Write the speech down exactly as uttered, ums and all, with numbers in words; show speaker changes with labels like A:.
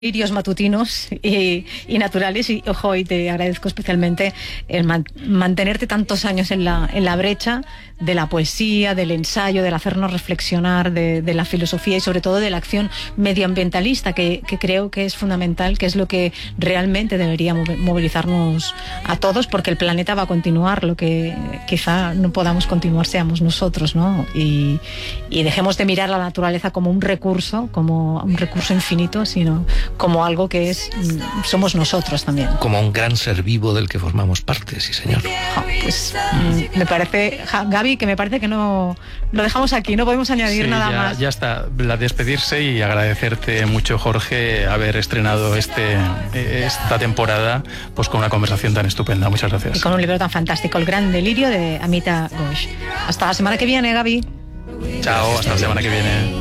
A: Lirios matutinos y, y naturales, y ojo, y te agradezco especialmente el man, mantenerte tantos años en la, en la brecha de la poesía, del ensayo, del hacernos reflexionar, de, de la filosofía y sobre todo de la acción medioambientalista, que, que creo que es fundamental, que es lo que realmente debería movilizarnos a todos, porque el planeta va a continuar. Lo que quizá no podamos continuar seamos nosotros, ¿no? Y, y dejemos de mirar a la naturaleza como un recurso, como un recurso infinito, sino como algo que es, somos nosotros también.
B: Como un gran ser vivo del que formamos parte, sí señor.
A: Ja, pues me parece, ja, Gaby, que me parece que no lo dejamos aquí, no podemos añadir
C: sí,
A: nada
C: ya,
A: más.
C: Ya está, la despedirse y agradecerte mucho, Jorge, haber estrenado este esta temporada pues con una conversación tan estupenda. Muchas gracias.
A: Y con un libro tan fantástico, El Gran Delirio, de Amita Ghosh. Hasta la semana que viene, Gaby.
C: Chao, hasta la semana que viene.